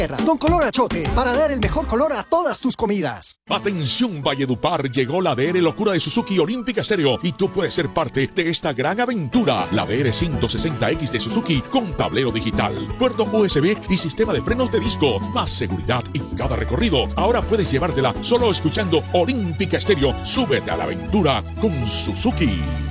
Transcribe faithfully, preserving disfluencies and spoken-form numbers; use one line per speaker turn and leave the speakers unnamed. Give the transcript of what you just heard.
Con color achote, para dar el mejor color a todas tus comidas.
Atención Valledupar, llegó la D R Locura de Suzuki Olímpica Stereo y tú puedes ser parte de esta gran aventura. La D R ciento sesenta X de Suzuki con tablero digital, puerto U S B y sistema de frenos de disco. Más seguridad en cada recorrido. Ahora puedes llevártela solo escuchando Olímpica Stereo. Súbete a la aventura con Suzuki.